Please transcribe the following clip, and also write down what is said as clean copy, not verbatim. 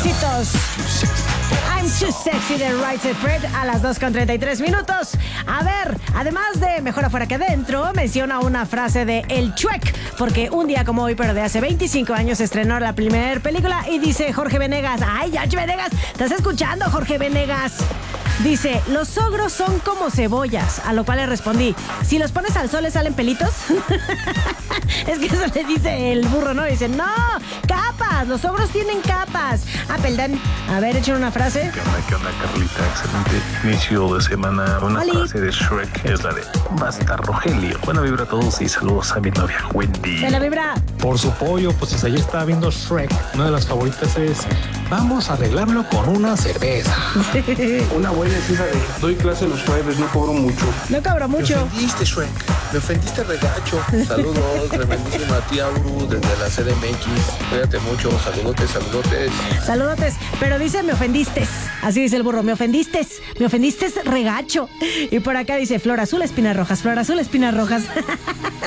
éxitos. I'm Too Sexy de Right Said Fred a las 2:33. A ver, además de mejor afuera que adentro, menciona una frase de El Chuec, porque un día como hoy, pero de hace 25 años, se estrenó la primera película y dice Jorge Venegas. ¡Ay, George Venegas! ¿Estás escuchando, Jorge Venegas? Dice, los ogros son como cebollas, a lo cual le respondí, si los pones al sol, ¿le salen pelitos? Es que eso le dice el burro, ¿no? Dice, no, capas, los ogros tienen capas. Ah, perdón. A ver, echen una frase. ¿Qué onda, Carlita? Excelente inicio de semana. Una frase de Shrek es la de basta, Rogelio. Buena vibra a todos y saludos a mi novia, Wendy. De la vibra. Por su pollo, pues desde ayer estaba viendo Shrek. Una de las favoritas es, vamos a arreglarlo con una cerveza. Una buena es esa de, doy clase los jueves, no cobro mucho. No cobro mucho. Me ofendiste, Shrek. Me ofendiste, regacho. Saludos, tremendísima tía Uru desde la CDMX. Cuídate mucho, saludotes. Saludotes, pero dice me ofendiste. Así dice el burro, me ofendiste, regacho. Y por acá dice flor azul, espinas rojas, flor azul, espinas rojas.